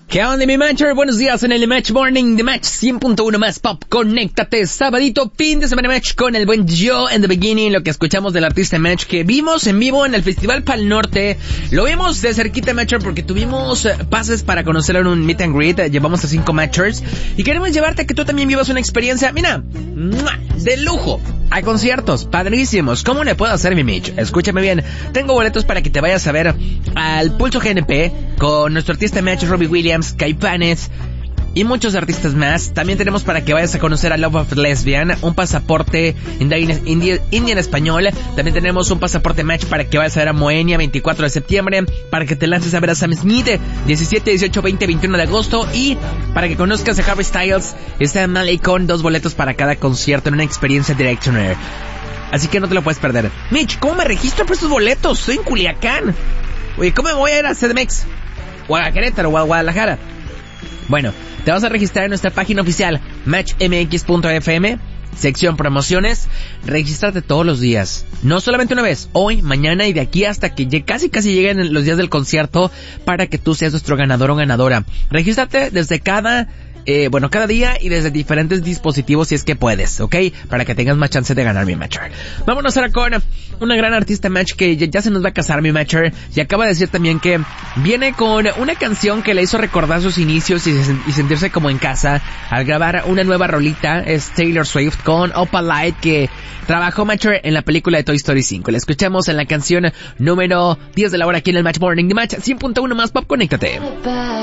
¿Qué onda, mi matcher? Buenos días en el Match Morning, The Match 100.1 más pop. Conéctate, sabadito, fin de semana Match con el buen Joe and the Beginning, lo que escuchamos del artista Match que vimos en vivo en el Festival Pal Norte. Lo vimos de cerquita, Matcher, porque tuvimos pases para conocerlo en un meet and greet. Llevamos a 5 Matchers y queremos llevarte a que tú también vivas una experiencia, mira, de lujo. Hay conciertos padrísimos. ¿Cómo le puedo hacer, mi Mitch? Escúchame bien. Tengo boletos para que te vayas a ver al Pulso GNP con nuestro artista Match, Robbie Williams, Caifanes y muchos artistas más. También tenemos para que vayas a conocer a Love of Lesbian, un pasaporte Indian español. También tenemos un pasaporte Match para que vayas a ver a Moenia 24 de septiembre, para que te lances a ver a Sam Smith 17, 18, 20, 21 de agosto, y para que conozcas a Harry Styles y Sam Malley con 2 boletos para cada concierto en una experiencia Directioner. Así que no te lo puedes perder. Mitch, ¿cómo me registro por estos boletos? Estoy en Culiacán. Oye, ¿cómo me voy a ir a CDMX? O a Querétaro o a Guadalajara. Bueno, te vas a registrar en nuestra página oficial matchmx.fm, sección promociones. Regístrate todos los días, no solamente una vez, hoy, mañana y de aquí hasta que casi lleguen los días del concierto, para que tú seas nuestro ganador o ganadora. Regístrate desde cada día y desde diferentes dispositivos si es que puedes, ¿ok? Para que tengas más chance de ganar, mi Matcher. Vámonos ahora con una gran artista, Match, que ya se nos va a casar, mi Matcher. Y acaba de decir también que viene con una canción que le hizo recordar sus inicios y sentirse como en casa al grabar una nueva rolita. Es Taylor Swift con Opalite, que trabajó, Matcher, en la película de Toy Story 5. La escuchamos en la canción número 10 de la hora aquí en el Match Morning, The Match 100.1 más pop. Conéctate.